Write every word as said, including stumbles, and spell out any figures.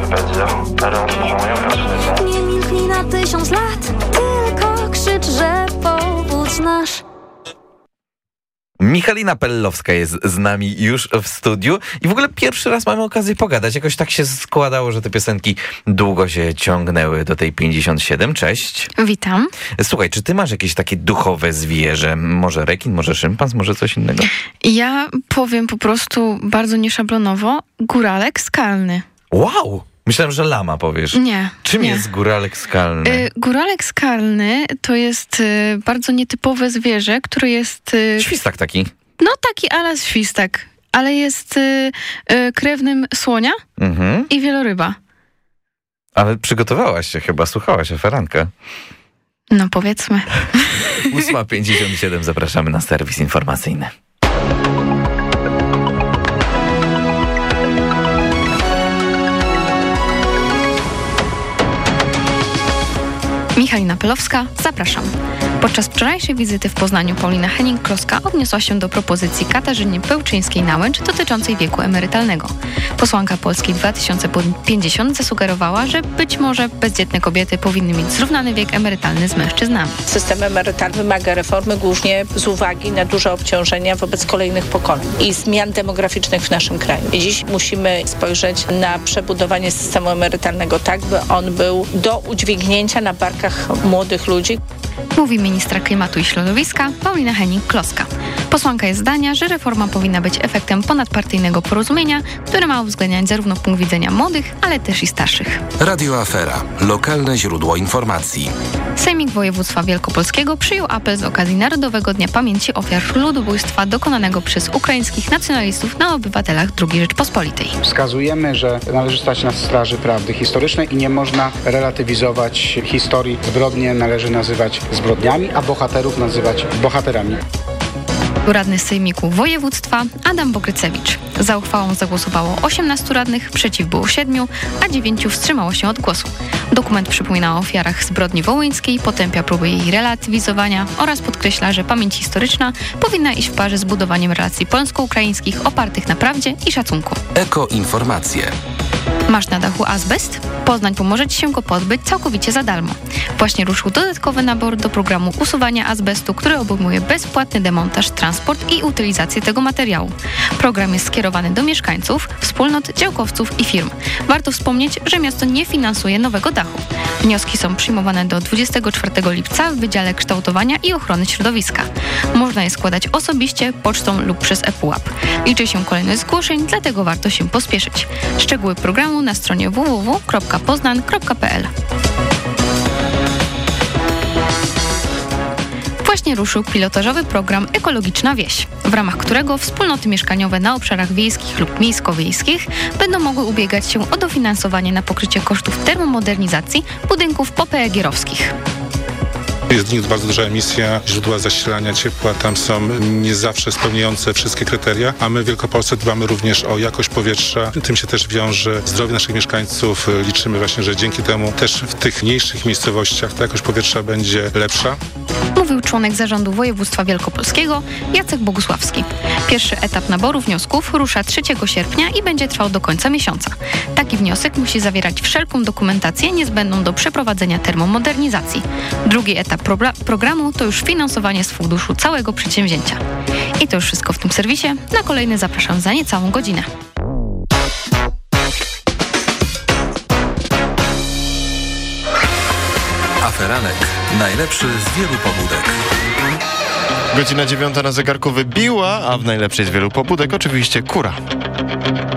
pas dire. Alors, changeons rien, personne n'est Nie milknij na tysiąc lat, tylko krzycz, że powód znasz. Michalina Pellowska jest z nami już w studiu i w ogóle pierwszy raz mamy okazję pogadać. Jakoś tak się składało, że te piosenki długo się ciągnęły do tej pięćdziesiąt siedem. Cześć. Witam. Słuchaj, czy ty masz jakieś takie duchowe zwierzę? Może rekin, może szympans, może coś innego? Ja powiem po prostu bardzo nieszablonowo, góralek skalny. Wow! Myślałem, że lama powiesz. Nie. Czym nie. jest góralek skalny? Y, góralek skalny to jest y, bardzo nietypowe zwierzę, które jest... Y, Świstak taki. no taki ala świstak, ale jest y, y, krewnym słonia Mhm. i wieloryba. Ale przygotowałaś się chyba, słuchałaś aferanka. No powiedzmy. ósma pięćdziesiąt siedem, zapraszamy na serwis informacyjny. Michalina Pellowska, zapraszam. Podczas wczorajszej wizyty w Poznaniu Paulina Hennig-Kloska odniosła się do propozycji Katarzyny Pełczyńskiej-Nałęcz dotyczącej wieku emerytalnego. Posłanka Polski dwa tysiące pięćdziesiąt zasugerowała, że być może bezdzietne kobiety powinny mieć zrównany wiek emerytalny z mężczyznami. System emerytalny wymaga reformy głównie z uwagi na duże obciążenia wobec kolejnych pokoleń i zmian demograficznych w naszym kraju. I dziś musimy spojrzeć na przebudowanie systemu emerytalnego tak, by on był do udźwignięcia na barkach młodych ludzi. Mówi ministra klimatu i środowiska Paulina Hennig-Kloska. Posłanka jest zdania, że reforma powinna być efektem ponadpartyjnego porozumienia, które ma uwzględniać zarówno punkt widzenia młodych, ale też i starszych. Radio Afera. Lokalne źródło informacji. Sejmik Województwa Wielkopolskiego przyjął apel z okazji Narodowego Dnia Pamięci Ofiar Ludobójstwa dokonanego przez ukraińskich nacjonalistów na obywatelach drugiej Rzeczpospolitej. Wskazujemy, że należy stać na straży prawdy historycznej i nie można relatywizować historii. Zbrodnie należy nazywać zbrodniami, a bohaterów nazywać bohaterami. Radny Sejmiku Województwa Adam Bokrycewicz. Za uchwałą zagłosowało osiemnastu radnych, przeciw było siedmiu, a dziewięciu wstrzymało się od głosu. Dokument przypomina o ofiarach zbrodni wołyńskiej, potępia próby jej relatywizowania oraz podkreśla, że pamięć historyczna powinna iść w parze z budowaniem relacji polsko-ukraińskich opartych na prawdzie i szacunku. Ekoinformacje. Masz na dachu azbest? Poznań pomoże Ci się go pozbyć całkowicie za darmo. Właśnie ruszył dodatkowy nabor do programu usuwania azbestu, który obejmuje bezpłatny demontaż, transport i utylizację tego materiału. Program jest skierowany do mieszkańców, wspólnot, działkowców i firm. Warto wspomnieć, że miasto nie finansuje nowego dachu. Wnioski są przyjmowane do dwudziestego czwartego lipca w Wydziale Kształtowania i Ochrony Środowiska. Można je składać osobiście, pocztą lub przez ePUAP. Liczy się kolejność zgłoszeń, dlatego warto się pospieszyć. Szczegóły programu na stronie w w w kropka poznan kropka p l. Właśnie ruszył pilotażowy program Ekologiczna Wieś, w ramach którego wspólnoty mieszkaniowe na obszarach wiejskich lub miejsko-wiejskich będą mogły ubiegać się o dofinansowanie na pokrycie kosztów termomodernizacji budynków po pe e gie owskich. Jest w nich bardzo duża emisja, źródła zasilania ciepła tam są nie zawsze spełniające wszystkie kryteria, a my w Wielkopolsce dbamy również o jakość powietrza. Tym się też wiąże zdrowie naszych mieszkańców. Liczymy właśnie, że dzięki temu też w tych mniejszych miejscowościach ta jakość powietrza będzie lepsza. Mówił członek zarządu województwa wielkopolskiego Jacek Bogusławski. Pierwszy etap naboru wniosków rusza trzeciego sierpnia i będzie trwał do końca miesiąca. Taki wniosek musi zawierać wszelką dokumentację niezbędną do przeprowadzenia termomodernizacji. Drugi etap pro- programu to już finansowanie z funduszu całego przedsięwzięcia. I to już wszystko w tym serwisie. Na kolejny zapraszam za niecałą godzinę. Aferanek. Najlepszy z wielu pobudek. Godzina dziewiąta na zegarku wybiła, a w najlepszej z wielu pobudek oczywiście kura.